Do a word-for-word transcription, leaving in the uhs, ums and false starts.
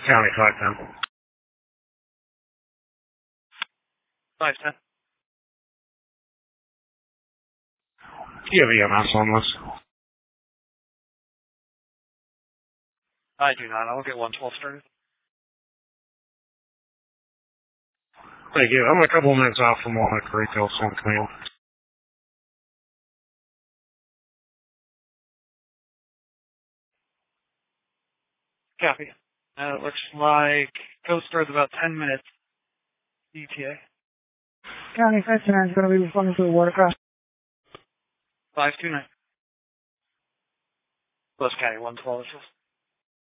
County five ten. five ten. Do you have E M S on this? I do not. I'll get one twelve started. Thank you. I'm a couple of minutes out from Walnut Creek. I'll send command. Copy. Uh, it looks like Coast Guard's about ten minutes. E T A. County five two nine is going to be responding to the watercraft. five two nine. Close County one twelve.